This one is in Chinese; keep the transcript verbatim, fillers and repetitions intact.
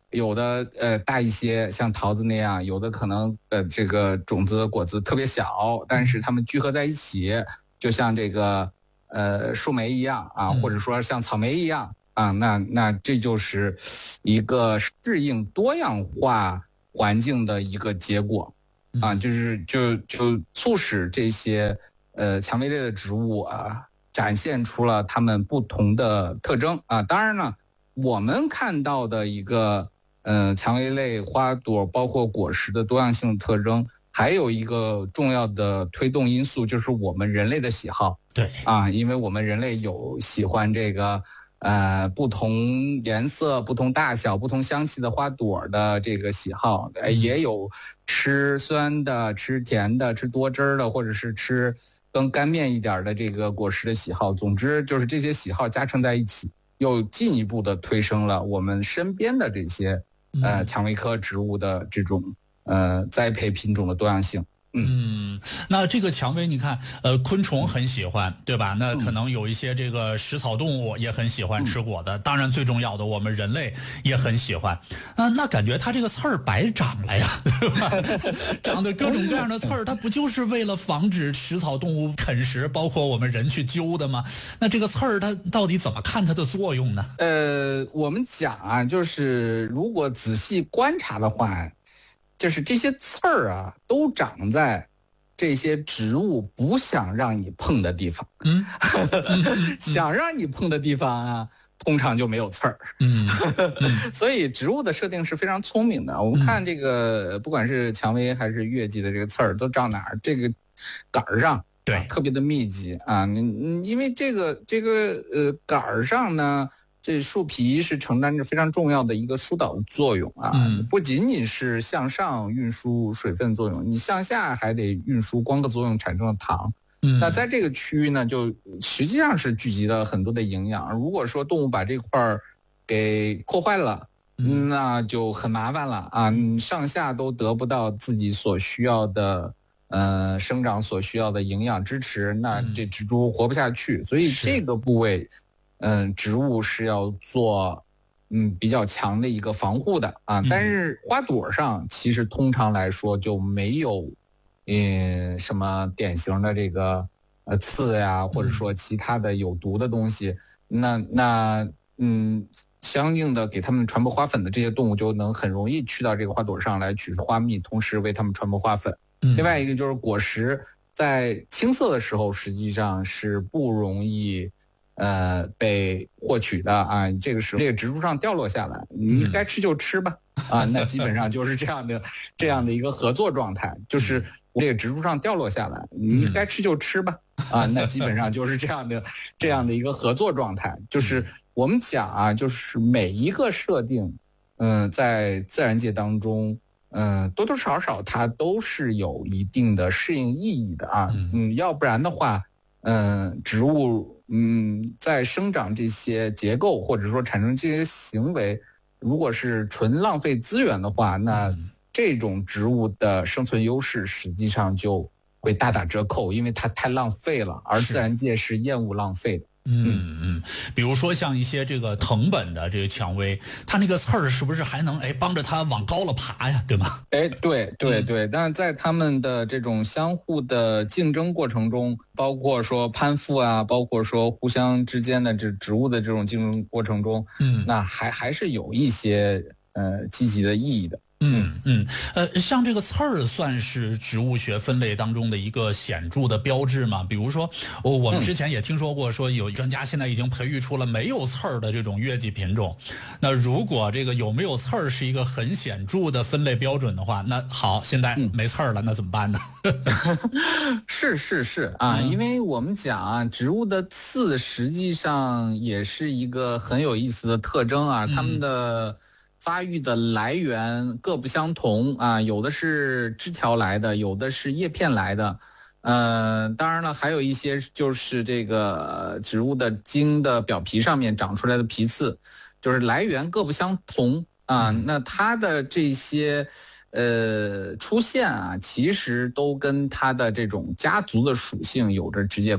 有的呃大一些，像桃子那样，有的可能呃这个种子果子特别小，但是它们聚合在一起，就像这个呃树莓一样啊，或者说像草莓一样啊，那那这就是一个适应多样化环境的一个结果啊，就是就就促使这些呃蔷薇类的植物啊展现出了它们不同的特征啊。当然了，我们看到的一个呃，蔷薇类花朵包括果实的多样性特征，还有一个重要的推动因素就是我们人类的喜好。 对啊，因为我们人类有喜欢这个呃不同颜色、不同大小、不同香气的花朵的这个喜好，呃，也有吃酸的、吃甜的、吃多汁儿的，或者是吃更干面一点的这个果实的喜好。总之，就是这些喜好加成在一起，又进一步的推升了我们身边的这些。呃，蔷薇科植物的这种呃栽培品种的多样性。 嗯, 嗯，那这个蔷薇，你看，呃，昆虫很喜欢，对吧？那可能有一些这个食草动物也很喜欢吃果子，嗯、当然最重要的，我们人类也很喜欢。啊，那感觉它这个刺儿白长了呀，对吧？长的各种各样的刺儿，它不就是为了防止食草动物啃食，包括我们人去揪的吗？那这个刺儿它到底怎么看它的作用呢？ 呃，我们讲啊，就是如果仔细观察的话。就是这些刺儿啊，都长在这些植物不想让你碰的地方。嗯，想让你碰的地方啊，通常就没有刺儿。嗯，所以植物的设定是非常聪明的。我们看这个，不管是蔷薇还是月季的这个刺儿，都长哪儿？这个杆儿上， 对、 啊，特别的密集啊。你你因为这个这个呃杆儿上呢。这树皮是承担着非常重要的一个疏导的作用啊，嗯、不仅仅是向上运输水分作用，你向下还得运输光合作用产生的糖。嗯、那在这个区域呢，就实际上是聚集了很多的营养。如果说动物把这块儿给破坏了，嗯、那就很麻烦了啊！你上下都得不到自己所需要的呃生长所需要的营养支持，那这植株活不下去。所以这个部位。嗯，植物是要做嗯比较强的一个防护的啊，但是花朵上其实通常来说就没有嗯什么典型的这个呃刺呀，或者说其他的有毒的东西，那那嗯相应的给它们传播花粉的这些动物就能很容易去到这个花朵上来取出花蜜，同时为它们传播花粉。另外一个就是果实在青色的时候实际上是不容易呃，被获取的啊，这个时候这个植株上掉落下来，你该吃就吃吧，啊，那基本上就是这样的这样的一个合作状态，就是这个植株上掉落下来，你该吃就吃吧，啊，那基本上就是这样的这样的一个合作状态，就是我们讲啊，就是每一个设定，嗯、呃，在自然界当中，嗯、呃，多多少少它都是有一定的适应意义的啊，嗯，要不然的话，嗯、呃，植物。嗯，在生长这些结构或者说产生这些行为，如果是纯浪费资源的话，那这种植物的生存优势实际上就会大打折扣，因为它太浪费了，而自然界是厌恶浪费的。 嗯嗯，比如说像一些这个藤本的这个蔷薇，它那个刺儿是不是还能哎帮着它往高了爬呀，对吗？ 哎，对对对，但是在它们的这种相互的竞争过程中，包括说攀附啊，包括说互相之间的这植物的这种竞争过程中，嗯，那还还是有一些呃积极的意义的。 嗯嗯，呃，像这个刺儿算是植物学分类当中的一个显著的标志吗？比如说，我我们之前也听说过，说有专家现在已经培育出了没有刺儿的这种月季品种。那如果这个有没有刺儿是一个很显著的分类标准的话，那好，现在没刺儿了，那怎么办呢？ 是是是啊，嗯、因为我们讲啊，植物的刺实际上也是一个很有意思的特征啊，它们的。发育的来源各不相同啊，有的是枝条来的，有的是叶片来的，呃，当然了，还有一些就是这个植物的茎的表皮上面长出来的皮刺，就是来源各不相同啊。那它的这些呃出现啊，其实都跟它的这种家族的属性有着直接